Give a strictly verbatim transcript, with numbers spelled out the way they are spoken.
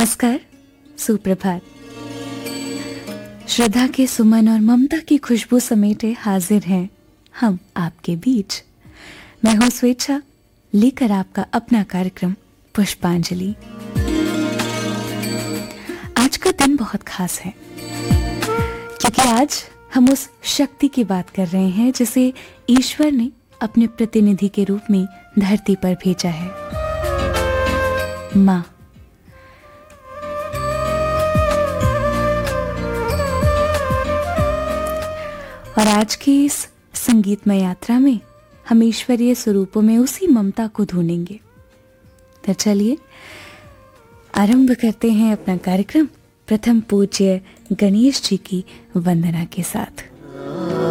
नमस्कार, सुप्रभात। श्रद्धा के सुमन और ममता की खुशबू समेटे हाजिर हैं हम आपके बीच। मैं हूं स्वेच्छा, लेकर आपका अपना कार्यक्रम पुष्पांजलि। आज का दिन बहुत खास है क्योंकि आज हम उस शक्ति की बात कर रहे हैं जिसे ईश्वर ने अपने प्रतिनिधि के रूप में धरती पर भेजा है, माँ। और आज की इस संगीतमय यात्रा में हम ईश्वरीय स्वरूपों में उसी ममता को ढूंढेंगे। तो चलिए आरंभ करते हैं अपना कार्यक्रम प्रथम पूज्य गणेश जी की वंदना के साथ।